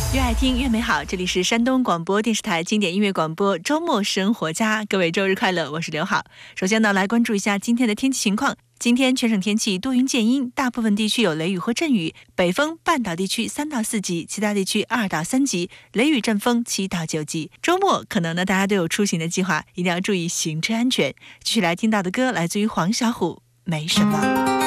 越爱听越美好，这里是山东广播电视台经典音乐广播周末生活家，各位周日快乐，我是刘好。首先呢，来关注一下今天的天气情况。今天全省天气多云见阴，大部分地区有雷雨或阵雨，北风半岛地区3到4级，其他地区2到3级，雷雨阵风7到9级。周末可能呢大家都有出行的计划，一定要注意行车安全。继续来听到的歌来自于黄小琥，没什么。